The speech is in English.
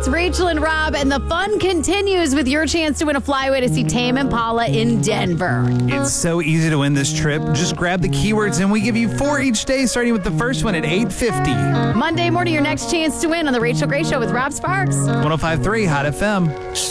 It's Rachel and Rob, and the fun continues with your chance to win a flyaway to see Tame Impala in Denver. It's so easy to win this trip. Just grab the keywords and we give you 4 each day, starting with the first one at 8:50. Monday morning, your next chance to win on The Rachel Gray Show with Rob Sparks. 105.3 Hot FM.